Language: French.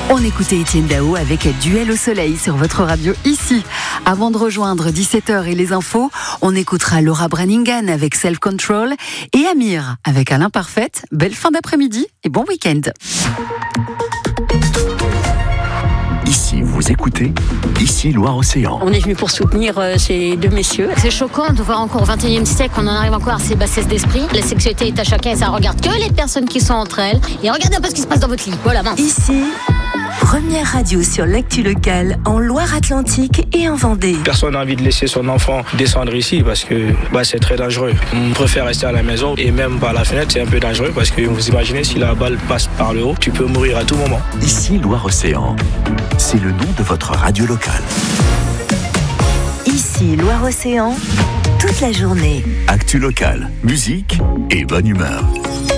On écoutait Étienne Dao avec Duel au soleil sur votre radio ici. Avant de rejoindre 17h et les infos, on écoutera Laura Branningham avec Self Control et Amir avec Alain Parfaite. Belle fin d'après-midi et bon week-end. Ici, vous écoutez, ici Loire-Océan. On est venu pour soutenir ces deux messieurs. C'est choquant de voir encore au XXIe siècle qu'on en arrive encore à ces bassesses d'esprit. La sexualité est à chacun et ça regarde que les personnes qui sont entre elles. Et regardez un peu ce qui se passe dans votre lit. Voilà, mince. Ici, première radio sur l'actu locale en Loire-Atlantique et en Vendée. Personne n'a envie de laisser son enfant descendre ici parce que c'est très dangereux. On préfère rester à la maison et même par la fenêtre, c'est un peu dangereux parce que vous imaginez si la balle passe par le haut, tu peux mourir à tout moment. Ici Loire-Océan, c'est le nom de votre radio locale. Ici Loire-Océan, toute la journée. Actu locale, musique et bonne humeur.